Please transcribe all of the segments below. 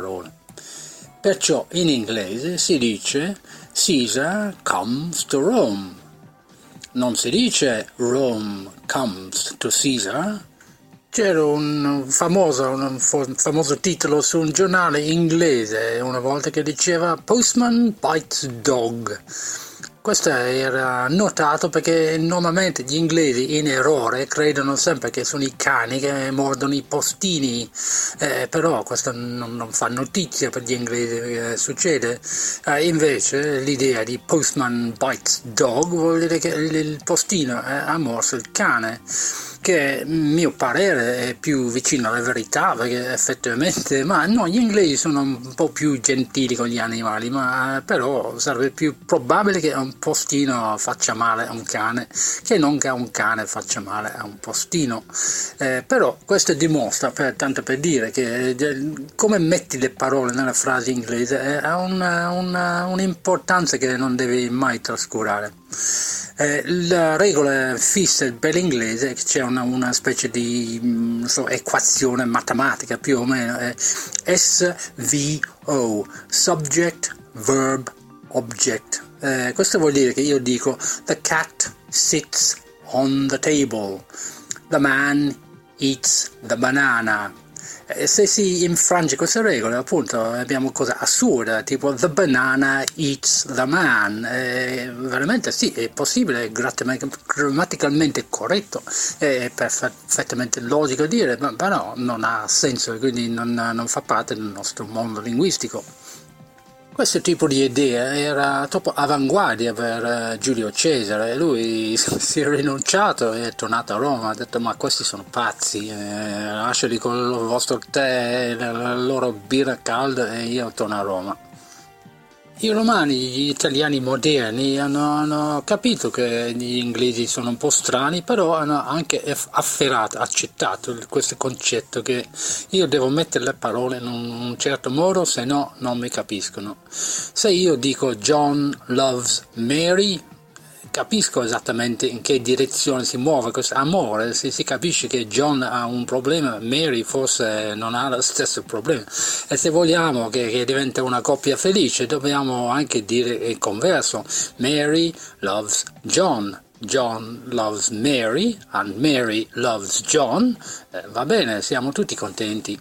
parole. Perciò in inglese si dice Caesar comes to Rome. Non si dice Rome comes to Caesar. C'era un famoso titolo su un giornale inglese una volta che diceva Postman bites dog. Questo era notato perché normalmente gli inglesi in errore credono sempre che sono i cani che mordono i postini, però questo non fa notizia per gli inglesi, succede. Invece l'idea di postman bites dog vuol dire che il postino ha morso il cane, che a mio parere è più vicino alla verità, perché effettivamente, ma no, gli inglesi sono un po' più gentili con gli animali, ma però sarebbe più probabile che un postino faccia male a un cane che non che un cane faccia male a un postino. Però questo dimostra, tanto per dire, che come metti le parole nella frase inglese ha un'importanza che non devi mai trascurare. La regola fissa per l'inglese è che c'è una specie di equazione matematica più o meno, SVO, subject, verb, object. Questo vuol dire che io dico the cat sits on the table, the man eats the banana. Se si infrange queste regole, appunto, abbiamo cosa assurda, tipo the banana eats the man. Veramente sì, è possibile, è grammaticalmente corretto, è perfettamente logico dire, ma no, non ha senso, quindi non fa parte del nostro mondo linguistico. Questo tipo di idea era troppo avanguardia per Giulio Cesare, lui si è rinunciato e è tornato a Roma, ha detto ma questi sono pazzi, lasciali con il vostro tè, la loro birra calda e io torno a Roma. I romani, gli italiani moderni hanno capito che gli inglesi sono un po' strani, però hanno anche accettato questo concetto che io devo mettere le parole in un certo modo, se no non mi capiscono. Se io dico John loves Mary, capisco esattamente in che direzione si muove questo amore, si capisce che John ha un problema, Mary forse non ha lo stesso problema, e se vogliamo che diventi una coppia felice dobbiamo anche dire il converso, Mary loves John, John loves Mary and Mary loves John, va bene, siamo tutti contenti.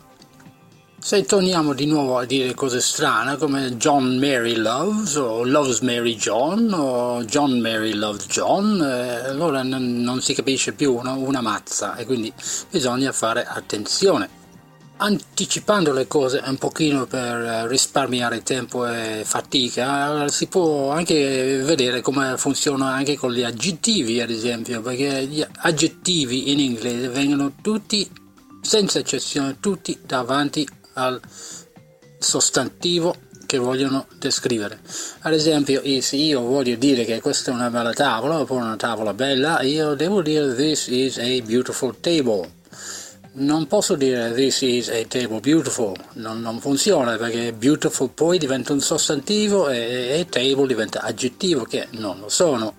Se torniamo di nuovo a dire cose strane come John Mary loves o loves Mary John o John Mary loves John, allora non si capisce più una mazza e quindi bisogna fare attenzione. Anticipando le cose un pochino per risparmiare tempo e fatica, si può anche vedere come funziona anche con gli aggettivi, ad esempio, perché gli aggettivi in inglese vengono tutti, senza eccezione, tutti davanti al sostantivo che vogliono descrivere. Ad esempio, se io voglio dire che questa è una bella tavola oppure una tavola bella, io devo dire this is a beautiful table. Non posso dire this is a table beautiful, non funziona, perché beautiful poi diventa un sostantivo e table diventa aggettivo, che non lo sono.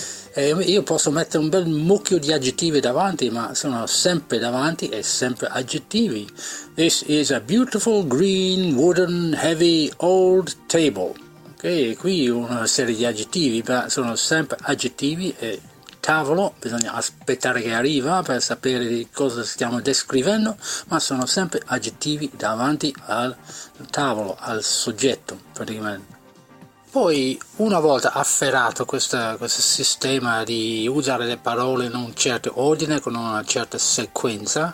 Io posso mettere un bel mucchio di aggettivi davanti, ma sono sempre davanti e sempre aggettivi. This is a beautiful green wooden heavy old table. Ok, qui una serie di aggettivi, ma sono sempre aggettivi e tavolo bisogna aspettare che arriva per sapere di cosa stiamo descrivendo, ma sono sempre aggettivi davanti al tavolo, al soggetto praticamente. Poi, una volta afferrato questo sistema di usare le parole in un certo ordine, con una certa sequenza,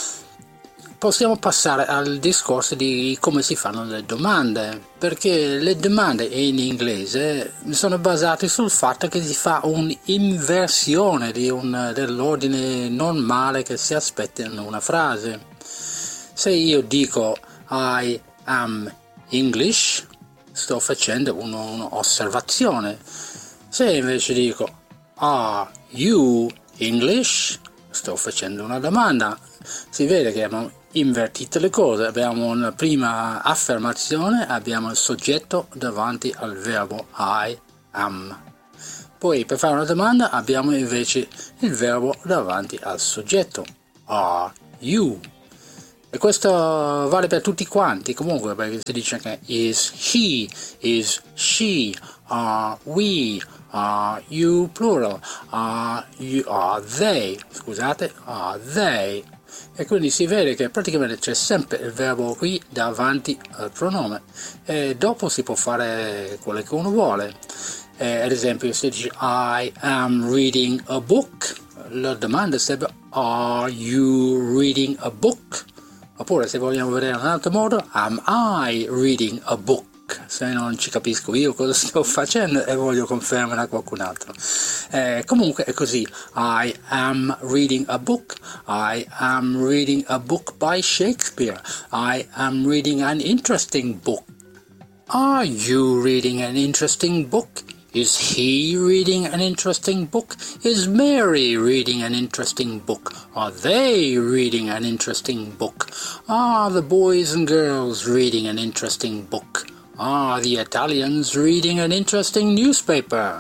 possiamo passare al discorso di come si fanno le domande, perché le domande in inglese sono basate sul fatto che si fa un'inversione dell'ordine normale che si aspetta in una frase. Se io dico I am English, sto facendo un'osservazione. Se invece dico Are you English? Sto facendo una domanda. Si vede che abbiamo invertito le cose. Abbiamo una prima affermazione, abbiamo il soggetto davanti al verbo I am. Poi per fare una domanda abbiamo invece il verbo davanti al soggetto. Are you? E questo vale per tutti quanti, comunque, perché si dice che is he, is she, are we, are you plural, are they, scusate, are they. E quindi si vede che praticamente c'è sempre il verbo qui davanti al pronome e dopo si può fare quello che uno vuole. Ad esempio se dice I am reading a book, la domanda sarebbe are you reading a book? Oppure se vogliamo vedere in un altro modo, am I reading a book? Se non ci capisco io cosa sto facendo e voglio confermare a qualcun altro. Comunque è così. I am reading a book. I am reading a book by Shakespeare. I am reading an interesting book. Are you reading an interesting book? Is he reading an interesting book? Is Mary reading an interesting book? Are they reading an interesting book? Are the boys and girls reading an interesting book? Are the Italians reading an interesting newspaper?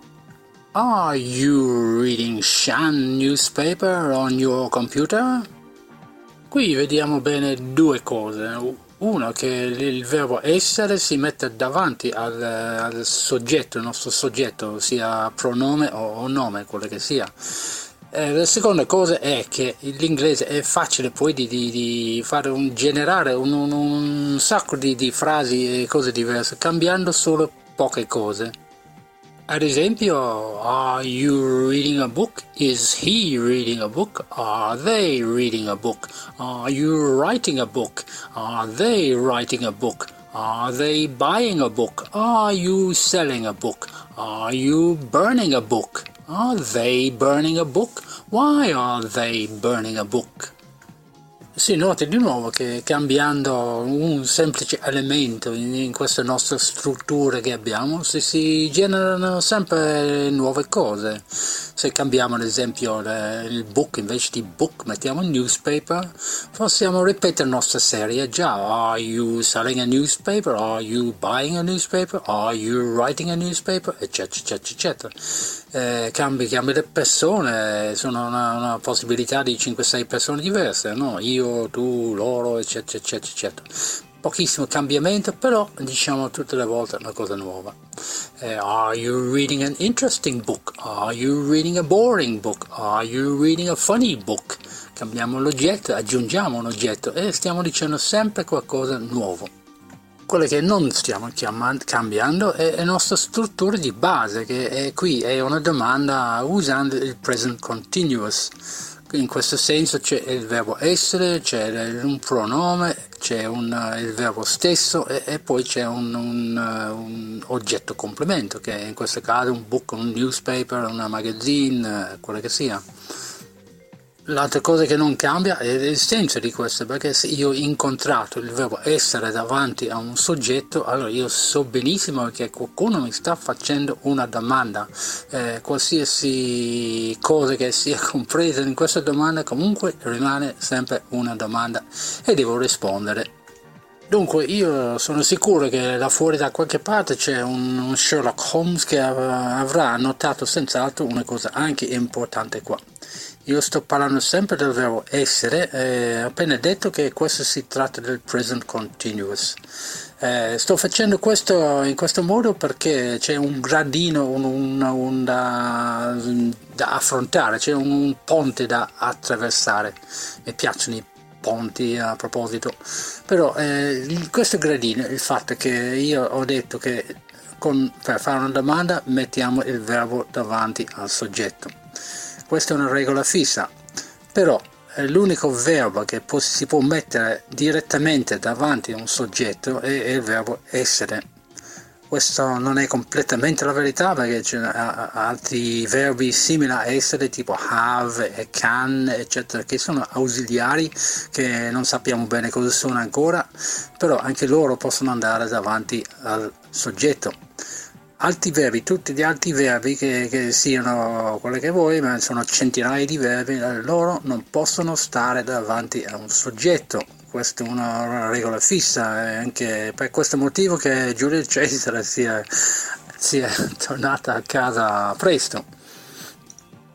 Are you reading Shan newspaper on your computer? Qui vediamo bene due cose. Uno, che il verbo essere si mette davanti al soggetto, il nostro soggetto, sia pronome o nome, quello che sia. La seconda cosa è che l'inglese è facile poi di fare generare un sacco di frasi e cose diverse, cambiando solo poche cose. Ad esempio, are you reading a book? Is he reading a book? Are they reading a book? Are you writing a book? Are they writing a book? Are they buying a book? Are you selling a book? Are you burning a book? Are they burning a book? Why are they burning a book? Si noti di nuovo che cambiando un semplice elemento in queste nostre strutture che abbiamo si generano sempre nuove cose. Se cambiamo ad esempio il book, invece di book mettiamo newspaper, possiamo ripetere la nostra serie già. Are you selling a newspaper? Are you buying a newspaper? Are you writing a newspaper? Eccetera, eccetera, eccetera. Cambi di persone, sono una possibilità di 5-6 persone diverse, no? Io, tu, loro, eccetera, eccetera, eccetera. Pochissimo cambiamento, però diciamo tutte le volte una cosa nuova. Are you reading an interesting book? Are you reading a boring book? Are you reading a funny book? Cambiamo l'oggetto, aggiungiamo un oggetto e stiamo dicendo sempre qualcosa nuovo. Quello che non stiamo cambiando è la nostra struttura di base, che è qui è una domanda usando il present continuous. In questo senso c'è il verbo essere, c'è un pronome, c'è il verbo stesso e poi c'è un oggetto complemento, che in questo caso un book, un newspaper, una magazine, quello che sia. L'altra cosa che non cambia è il senso di questo, perché se io ho incontrato il verbo essere davanti a un soggetto, allora io so benissimo che qualcuno mi sta facendo una domanda. Qualsiasi cosa che sia compresa in questa domanda comunque rimane sempre una domanda e devo rispondere. Dunque io sono sicuro che là fuori da qualche parte c'è un Sherlock Holmes che avrà notato senz'altro una cosa anche importante qua. Io sto parlando sempre del verbo essere, ho appena detto che questo si tratta del present continuous. Sto facendo questo in questo modo perché c'è un gradino da affrontare, c'è un ponte da attraversare. Mi piacciono i ponti a proposito, però questo gradino, il fatto che io ho detto che per fare una domanda mettiamo il verbo davanti al soggetto. Questa è una regola fissa, però l'unico verbo che si può mettere direttamente davanti a un soggetto è il verbo essere. Questo non è completamente la verità, perché c'è altri verbi simili a essere, tipo have e can, eccetera, che sono ausiliari, che non sappiamo bene cosa sono ancora, però anche loro possono andare davanti al soggetto. Altri verbi, tutti gli altri verbi che siano quelli che vuoi, ma sono centinaia di verbi, loro non possono stare davanti a un soggetto. Questa è una regola fissa, e anche per questo motivo che Giulio Cesare sia tornata a casa presto.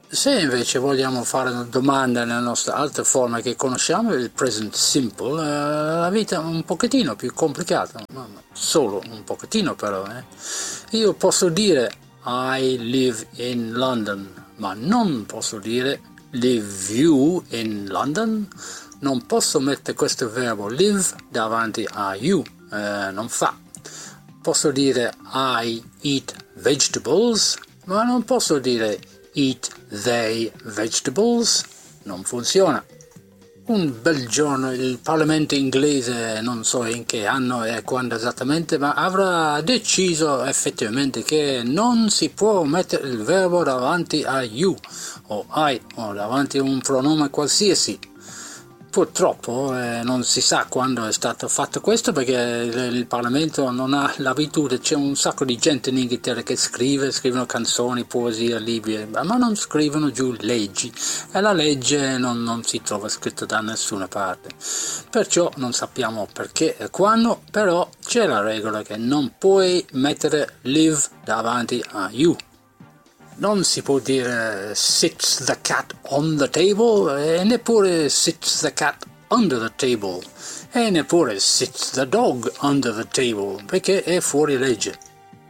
Se invece vogliamo fare una domanda nella nostra altra forma che conosciamo, il present simple, la vita è un pochettino più complicata, solo un pochettino però. Io posso dire I live in London, ma non posso dire live you in London. Non posso mettere questo verbo live davanti a you, non fa. Posso dire I eat vegetables, ma non posso dire eat they vegetables, non funziona. Un bel giorno il Parlamento inglese, non so in che anno e quando esattamente, ma avrà deciso effettivamente che non si può mettere il verbo davanti a you o I o davanti a un pronome qualsiasi. Purtroppo non si sa quando è stato fatto questo, perché il Parlamento non ha l'abitudine. C'è un sacco di gente in Inghilterra che scrivono canzoni, poesie, libri, ma non scrivono giù leggi, e la legge non si trova scritta da nessuna parte. Perciò non sappiamo perché e quando, però c'è la regola che non puoi mettere live davanti a you. Non si può dire sits the cat on the table, e neppure sits the cat under the table, e neppure sits the dog under the table, perché è fuori legge.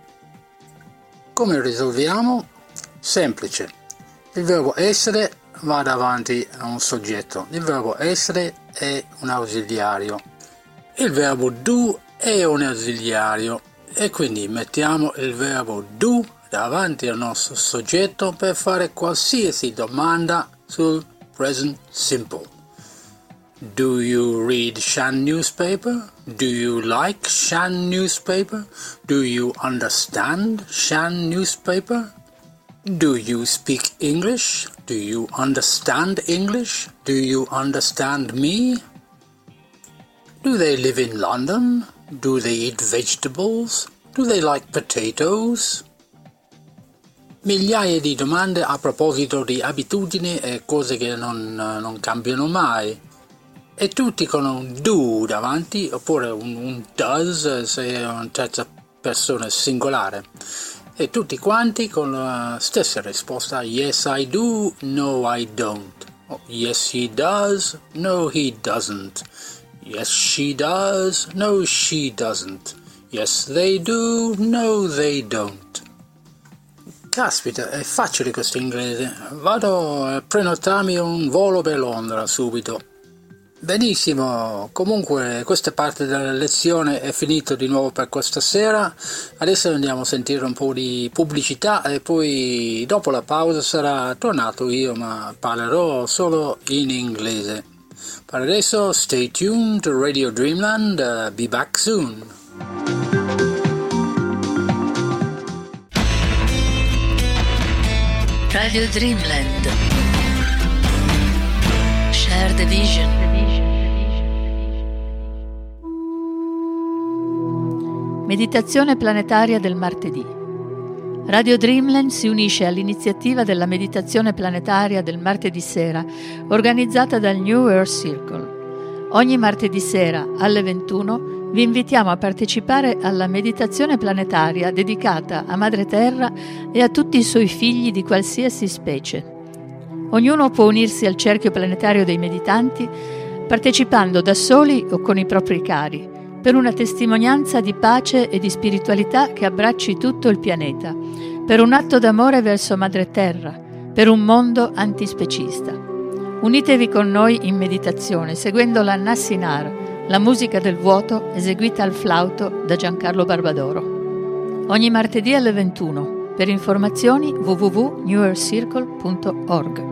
Come risolviamo? Semplice. Il verbo essere va davanti a un soggetto. Il verbo essere è un ausiliario. Il verbo do è un ausiliario, e quindi mettiamo il verbo do davanti al nostro soggetto per fare qualsiasi domanda sul present simple. Do you read Shan newspaper? Do you like Shan newspaper? Do you understand Shan newspaper? Do you speak English? Do you understand English? Do you understand me? Do they live in London? Do they eat vegetables? Do they like potatoes? Migliaia di domande a proposito di abitudini e cose che non cambiano mai. E tutti con un do davanti, oppure un does se è una terza persona singolare. E tutti quanti con la stessa risposta: yes I do, no I don't. Oh, yes he does, no he doesn't. Yes she does, no she doesn't. Yes they do, no they don't. Caspita, è facile questo inglese. Vado a prenotarmi un volo per Londra subito. Benissimo, comunque questa parte della lezione è finita di nuovo per questa sera. Adesso andiamo a sentire un po' di pubblicità e poi dopo la pausa sarà tornato io, ma parlerò solo in inglese. Per adesso stay tuned to Radio Dreamland, be back soon. Radio Dreamland. Share the vision. Meditazione planetaria del martedì. Radio Dreamland si unisce all'iniziativa della meditazione planetaria del martedì sera, organizzata dal New Earth Circle. Ogni martedì sera alle 21 vi invitiamo a partecipare alla meditazione planetaria dedicata a Madre Terra e a tutti i suoi figli di qualsiasi specie. Ognuno può unirsi al cerchio planetario dei meditanti partecipando da soli o con i propri cari, per una testimonianza di pace e di spiritualità che abbracci tutto il pianeta, per un atto d'amore verso Madre Terra, per un mondo antispecista. Unitevi con noi in meditazione seguendo la Nassinar, la musica del vuoto eseguita al flauto da Giancarlo Barbadoro. Ogni martedì alle 21. Per informazioni www.newearthcircle.org.